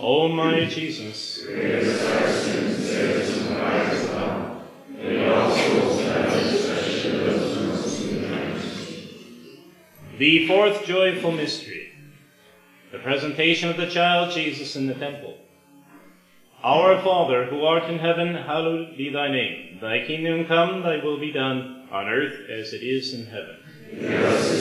O my Jesus, the fourth joyful mystery, the presentation of the child Jesus in the temple. Our Father, who art in heaven, hallowed be thy name. Thy kingdom come, thy will be done, on earth as it is in heaven. Give us